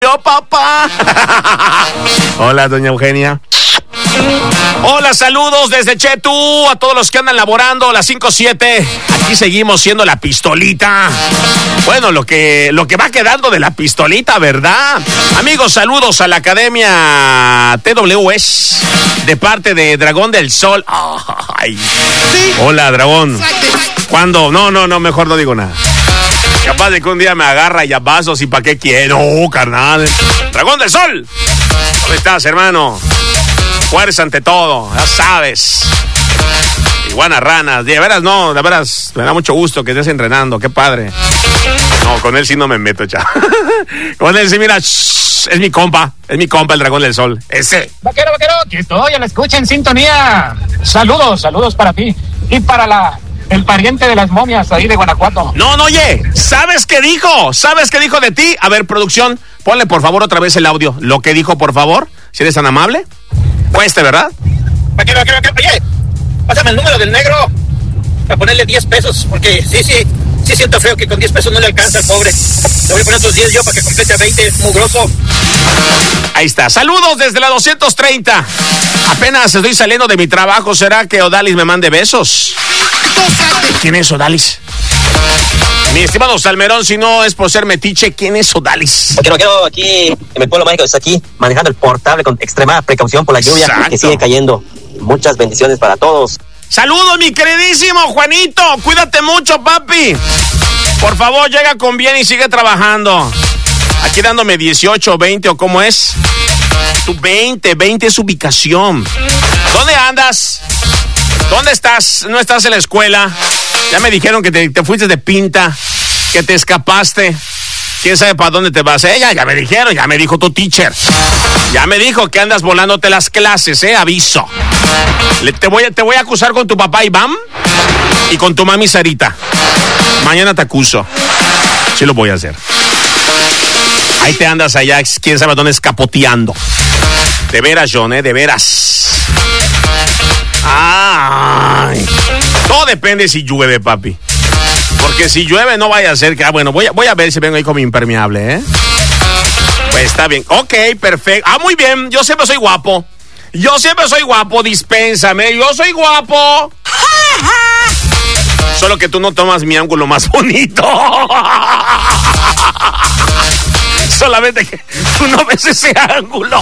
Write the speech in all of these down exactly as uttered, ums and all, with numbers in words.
yo, papá. Hola, doña Eugenia. Hola, saludos desde Chetu a todos los que andan laborando las cinco siete. Aquí seguimos siendo la pistolita. Bueno, lo que lo que va quedando de la pistolita, ¿verdad? Amigos, saludos a la Academia T W S de parte de Dragón del Sol. Ay. Hola, Dragón. ¿Cuándo? No, no, no, mejor no digo nada. Capaz de que un día me agarra y a vasos y pa' qué quiero, oh, carnal. Dragón del Sol. ¿Dónde estás, hermano? Fuerza ante todo, ya sabes. Iguanas ranas, de veras no, de veras, me da mucho gusto que estés entrenando, qué padre. No, con él sí no me meto, ya. Con él sí, mira, shh, es mi compa, es mi compa el Dragón del Sol, ese. Vaquero, vaquero, aquí estoy, a la escucha en sintonía. Saludos, saludos para ti y para la... el pariente de las momias ahí de Guanajuato. No, no, oye, ¿sabes qué dijo? ¿Sabes qué dijo de ti? A ver, producción, ponle por favor otra vez el audio. Lo que dijo, por favor, si eres tan amable. Cueste, ¿verdad? Vaquero, vaquero, vaquero, oye, pásame el número del negro para ponerle diez pesos, porque sí, sí, sí siento feo que con diez pesos no le alcanza al pobre. Le voy a poner otros diez yo para que complete a veinte, es mugroso. Ahí está, saludos desde la doscientos treinta. Apenas estoy saliendo de mi trabajo, ¿será que Odalis me mande besos? ¿Quién es Odalis? Mi estimado Salmerón, si no es por ser metiche, ¿quién es Odalis? Porque no quiero aquí, en el pueblo mágico está aquí, manejando el portable con extrema precaución por la lluvia. Exacto. Que sigue cayendo. Muchas bendiciones para todos. Saludos, mi queridísimo Juanito. Cuídate mucho, papi. Por favor, llega con bien y sigue trabajando. Aquí dándome dieciocho, veinte, ¿o cómo es? Tu veinte, veinte es ubicación. ¿Dónde andas? ¿Dónde estás? ¿No estás en la escuela? Ya me dijeron que te, te fuiste de pinta, que te escapaste. ¿Quién sabe para dónde te vas? Eh, ya, ya me dijeron, ya me dijo tu teacher. Ya me dijo que andas volándote las clases, eh, aviso. Le, te, voy a, te voy a acusar con tu papá Iván y con tu mami Sarita. Mañana te acuso. Sí lo voy a hacer. Ahí te andas allá, quién sabe dónde, escapoteando. De veras, John, eh, de veras. Ay. Todo depende si llueve, papi. Porque si llueve no vaya a ser que... Ah, bueno, voy a, voy a ver si vengo ahí con mi impermeable, ¿eh? Pues está bien. Ok, perfecto. Ah, muy bien. Yo siempre soy guapo. Yo siempre soy guapo. Dispénsame. Yo soy guapo. Solo que tú no tomas mi ángulo más bonito. Solamente que tú no ves ese ángulo.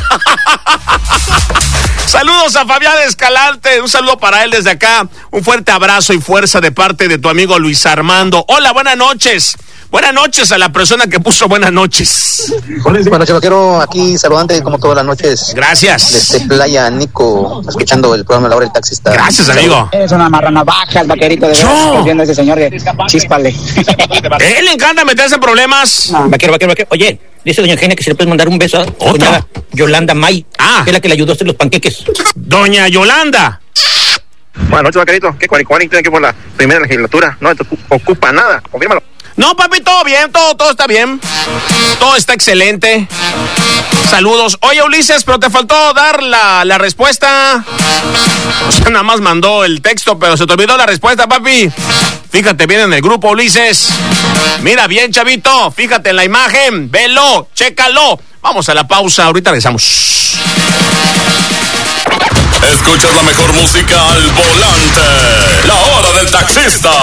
Saludos a Fabián Escalante, un saludo para él desde acá, un fuerte abrazo y fuerza de parte de tu amigo Luis Armando. Hola, buenas noches. Buenas noches a la persona que puso buenas noches. Buenas noches, vaquero, aquí saludante como todas las noches. Gracias. Desde Playa Nico, escuchando el programa La Hora del Taxista. Gracias, amigo. Eres una marrana baja, el vaquerito de Yo. viendo a ese señor de Chíspale. Él le encanta meterse en problemas. No. Vaquero, vaquero, vaquero. Oye, dice doña Eugenia que se le puede mandar un beso a su cuñada Yolanda May, ah. que es la que le ayudó a hacer los panqueques. Doña Yolanda. Buenas noches, vaquerito. ¿Qué cuaricuani tiene que por la primera legislatura? No te ocupa nada, confírmalo. No, papi, todo bien, todo, todo está bien. Todo está excelente. Saludos. Oye, Ulises, pero te faltó dar la, la respuesta. O sea, nada más mandó el texto, pero se te olvidó la respuesta, papi. Fíjate bien en el grupo, Ulises. Mira bien, chavito. Fíjate en la imagen. Velo, chécalo. Vamos a la pausa, ahorita regresamos. Escuchas la mejor música al volante. La hora del taxista.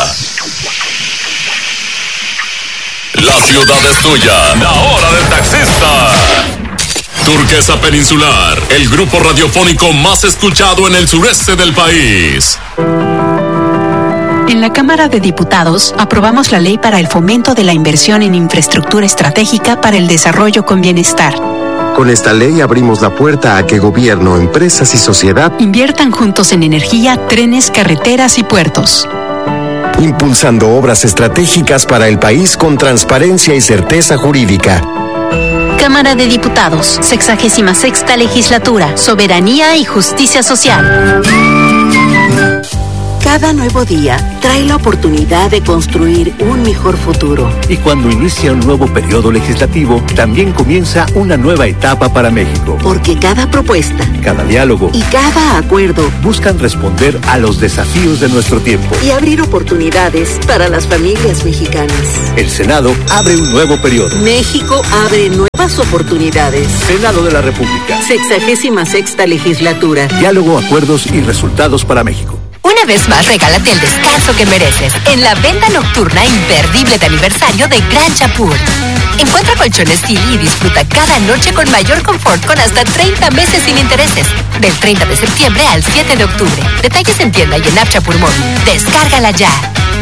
La ciudad es tuya. La hora del taxista. Turquesa Peninsular, el grupo radiofónico más escuchado en el sureste del país. En la Cámara de Diputados aprobamos la ley para el fomento de la inversión en infraestructura estratégica para el desarrollo con bienestar. Con esta ley abrimos la puerta a que gobierno, empresas y sociedad inviertan juntos en energía, trenes, carreteras y puertos. Impulsando obras estratégicas para el país con transparencia y certeza jurídica. Cámara de Diputados, sexagésima sexta legislatura, soberanía y justicia social. Cada nuevo día trae la oportunidad de construir un mejor futuro. Y cuando inicia un nuevo periodo legislativo, también comienza una nueva etapa para México. Porque cada propuesta, cada diálogo y cada acuerdo buscan responder a los desafíos de nuestro tiempo y abrir oportunidades para las familias mexicanas. El Senado abre un nuevo periodo. México abre nuevas oportunidades. Senado de la República. Sexagésima sexta legislatura. Diálogo, acuerdos y resultados para México. Una vez más, regálate el descanso que mereces en la venta nocturna imperdible de aniversario de Gran Chapur. Encuentra colchones Silly y disfruta cada noche con mayor confort con hasta treinta meses sin intereses. Del treinta de septiembre al siete de octubre. Detalles en tienda y en App Chapur Móvil. Descárgala ya.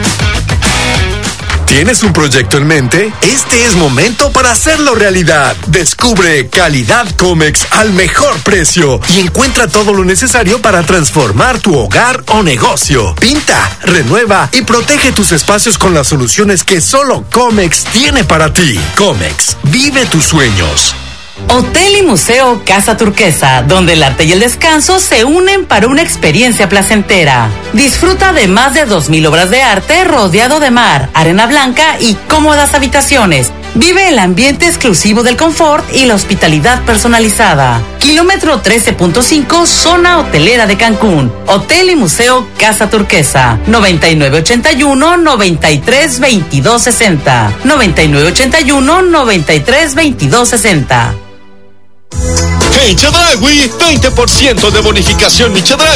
¿Tienes un proyecto en mente? Este es momento para hacerlo realidad. Descubre Calidad Comex al mejor precio y encuentra todo lo necesario para transformar tu hogar o negocio. Pinta, renueva y protege tus espacios con las soluciones que solo Comex tiene para ti. Comex, vive tus sueños. Hotel y Museo Casa Turquesa, donde el arte y el descanso se unen para una experiencia placentera. Disfruta de más de dos mil obras de arte rodeado de mar, arena blanca y cómodas habitaciones. Vive el ambiente exclusivo del confort y la hospitalidad personalizada. Kilómetro trece punto cinco, zona hotelera de Cancún. Hotel y Museo Casa Turquesa. noventa y nueve ochenta y uno, noventa y tres veintidós sesenta. noventa y nueve ochenta y uno, noventa y tres veintidós sesenta. En Chedraui, veinte por ciento de bonificación mi Chedraui